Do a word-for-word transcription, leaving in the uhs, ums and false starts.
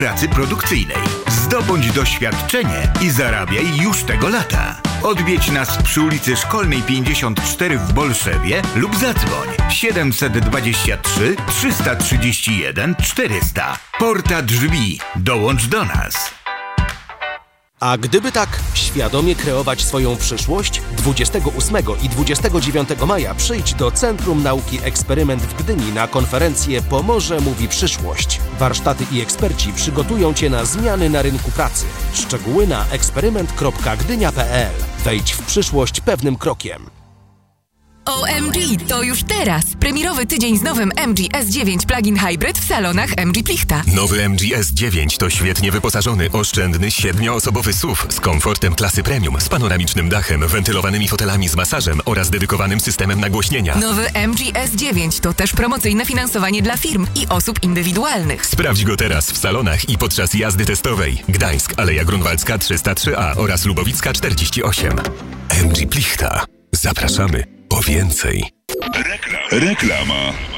pracy produkcyjnej. Zdobądź doświadczenie i zarabiaj już tego lata. Odwiedź nas przy ulicy Szkolnej pięćdziesiąt cztery w Bolszewie lub zadzwoń siedem dwa trzy, trzysta trzydzieści jeden, czterysta. Porta Drzwi. Dołącz do nas. A gdyby tak świadomie kreować swoją przyszłość, dwudziestego ósmego i dwudziestego dziewiątego maja przyjdź do Centrum Nauki Eksperyment w Gdyni na konferencję Pomorze mówi przyszłość. Warsztaty i eksperci przygotują Cię na zmiany na rynku pracy. Szczegóły na eksperyment kropka gdynia kropka p l. Wejdź w przyszłość pewnym krokiem. O M G, to już teraz! Premierowy tydzień z nowym M G S dziewięć Plug-in Hybrid w salonach M G Plichta. Nowy M G S dziewięć to świetnie wyposażony, oszczędny, siedmioosobowy S U V z komfortem klasy premium, z panoramicznym dachem, wentylowanymi fotelami z masażem oraz dedykowanym systemem nagłośnienia. Nowy M G S dziewięć to też promocyjne finansowanie dla firm i osób indywidualnych. Sprawdź go teraz w salonach i podczas jazdy testowej. Gdańsk, Aleja Grunwaldzka trzysta trzy A oraz Lubowicka czterdzieści osiem. M G Plichta. Zapraszamy po więcej. Rekla- reklama.